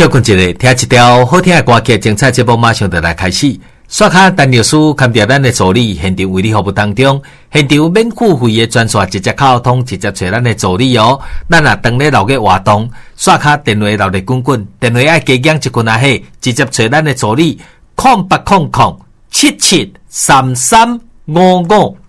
休困一下，听一条好听的歌曲，精彩节目马上就来开始。刷卡陈律师看着咱的助理，现场为你服务当中，现场免付费的专线直接沟通，直接找咱的助理哦。咱若当咧闹个活动，刷卡电话闹得滚滚，电话爱加减一群啊嘿，直接找咱的助理，0800773355。